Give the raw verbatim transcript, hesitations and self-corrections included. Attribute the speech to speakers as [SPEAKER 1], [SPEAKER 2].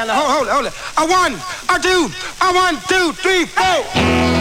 [SPEAKER 1] now, hold, hold it, hold it. A one, a two, a one, two, three, four.